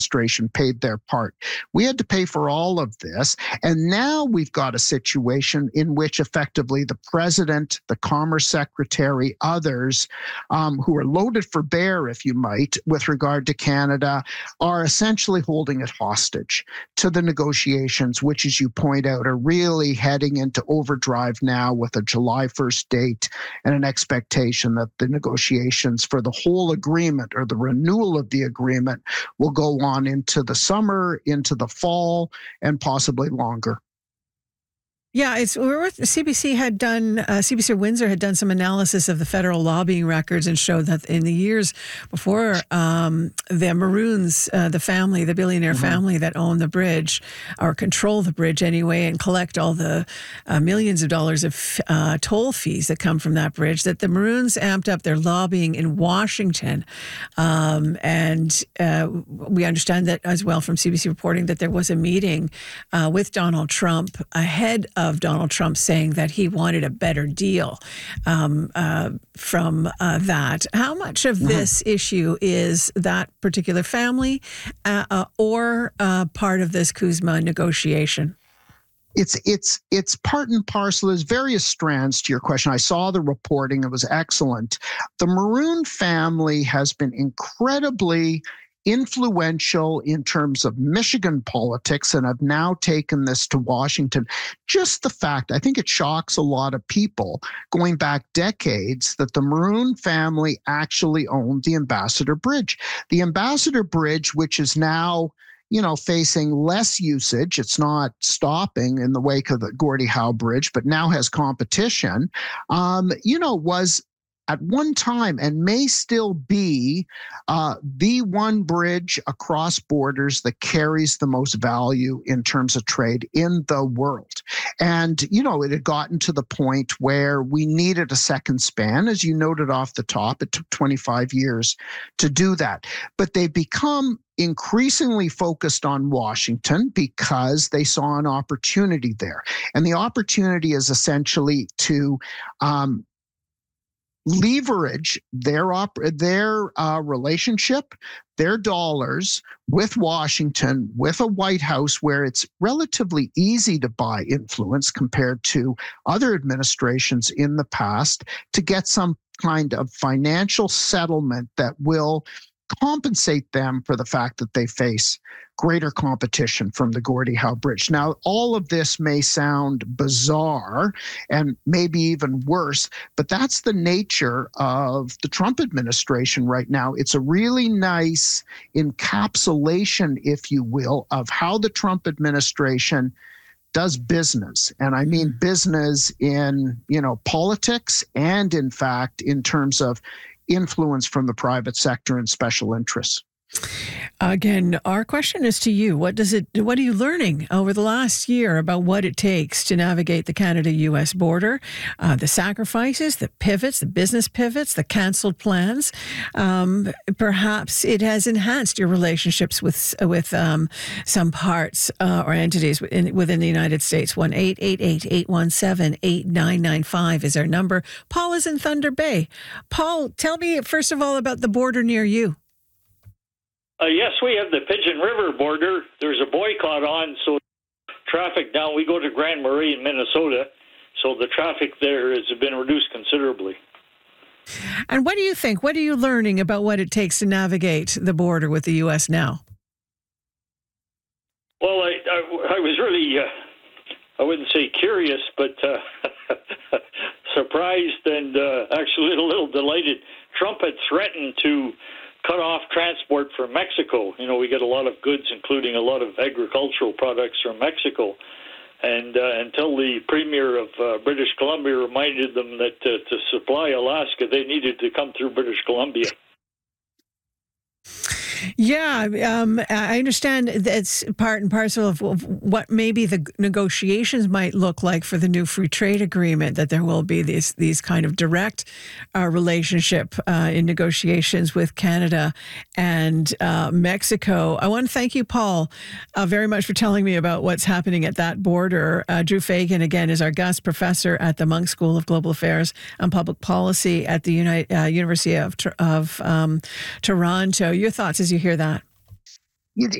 administration paid their part. We had to pay for all of this. And now we've got a situation in which effectively the president, the commerce secretary, others who are loaded for bear, if you might, with regard to Canada, are essentially holding it hostage to the negotiations, which, as you point out, are really heading into overdrive now with a July 1st date and an expectation that the negotiations for the whole agreement or the renewal of the agreement will go on into the summer, into the fall, and possibly longer. Yeah, CBC Windsor had done some analysis of the federal lobbying records and showed that in the years before the Maroons, the family, the billionaire family that own the bridge or control the bridge anyway and collect all the millions of dollars of toll fees that come from that bridge, that the Maroons amped up their lobbying in Washington. And we understand that as well from CBC reporting that there was a meeting with Donald Trump ahead of Donald Trump saying that he wanted a better deal from that. How much of this issue is that particular family or part of this CUSMA negotiation? It's part and parcel. There's various strands to your question. I saw the reporting. It was excellent. The Maroon family has been incredibly influential in terms of Michigan politics and have now taken this to Washington. Just the fact, I think it shocks a lot of people going back decades that the Maroon family actually owned the Ambassador Bridge. The Ambassador Bridge, which is now facing less usage. It's not stopping in the wake of the Gordie Howe Bridge, but now has competition, was at one time and may still be the one bridge across borders that carries the most value in terms of trade in the world. And, it had gotten to the point where we needed a second span. As you noted off the top, it took 25 years to do that. But they've become increasingly focused on Washington because they saw an opportunity there. And the opportunity is essentially to leverage their relationship, their dollars with Washington, with a White House where it's relatively easy to buy influence compared to other administrations in the past, to get some kind of financial settlement that will compensate them for the fact that they face greater competition from the Gordie Howe Bridge. Now, all of this may sound bizarre and maybe even worse, but that's the nature of the Trump administration right now. It's a really nice encapsulation, if you will, of how the Trump administration does business. And I mean business in, politics and in fact, in terms of influence from the private sector and special interests. Again, our question is to you. What are you learning over the last year about what it takes to navigate the Canada-U.S. border, the sacrifices, the pivots, the business pivots, the canceled plans? Perhaps it has enhanced your relationships with some parts or entities within the United States. 1-888-817-8995 is our number. Paul is in Thunder Bay. Paul, tell me first of all about the border near you. Yes, we have the Pigeon River border. There's a boycott on, so traffic down. We go to Grand Marais in Minnesota, so the traffic there has been reduced considerably. And what do you think? What are you learning about what it takes to navigate the border with the U.S. now? Well, I was really, I wouldn't say curious, but surprised and actually a little delighted. Trump had threatened to cut off transport from Mexico. We get a lot of goods, including a lot of agricultural products from Mexico. And until the premier of British Columbia reminded them that to supply Alaska, they needed to come through British Columbia. Yeah, I understand that's part and parcel of what maybe the negotiations might look like for the new free trade agreement, that there will be these kind of direct relationship in negotiations with Canada and Mexico. I want to thank you, Paul, very much for telling me about what's happening at that border. Drew Fagan, again, is our guest professor at the Munk School of Global Affairs and Public Policy at the University of Toronto. Your thoughts as you hear that?